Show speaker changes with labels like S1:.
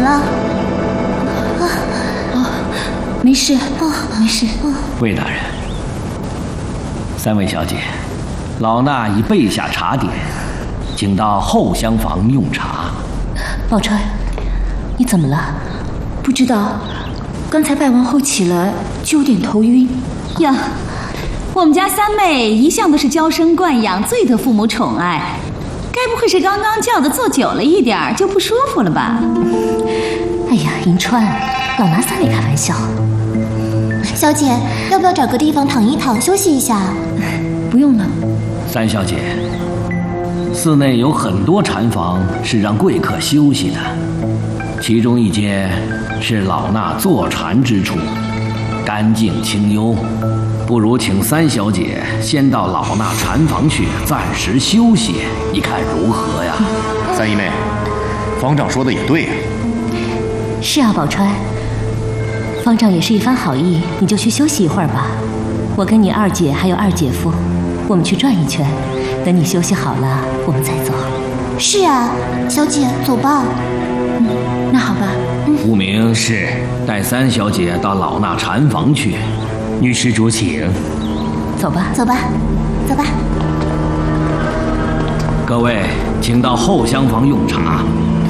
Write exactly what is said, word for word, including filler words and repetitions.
S1: 了？啊
S2: 啊，没事，哦，没事。
S3: 魏大人，三位小姐，老衲已备下茶点，请到后厢房用茶。
S2: 宝钏，你怎么了？不知道，刚才拜完后起来就有点头晕。
S4: 呀，我们家三妹一向都是娇生惯养，最得父母宠爱，该不会是刚刚叫的坐久了一点就不舒服了吧？
S2: 哎呀，银川，老拿三妹开玩笑。
S1: 小姐，要不要找个地方躺一躺，休息一下？
S2: 不用了。
S3: 三小姐，寺内有很多禅房是让贵客休息的，其中一间是老衲坐禅之处，干净清幽。不如请三小姐先到老衲禅房去暂时休息，你看如何呀？
S5: 三姨妹，方丈说的也对呀。
S2: 是啊，宝钏，方丈也是一番好意，你就去休息一会儿吧。我跟你二姐还有二姐夫，我们去转一圈，等你休息好了，我们再走。
S1: 是啊，小姐，走吧。
S2: 嗯，那好吧。
S3: 嗯、无名是带三小姐到老衲禅房去。
S6: 女施主请。
S2: 走吧，
S1: 走吧，走吧。
S3: 各位，请到后厢房用茶。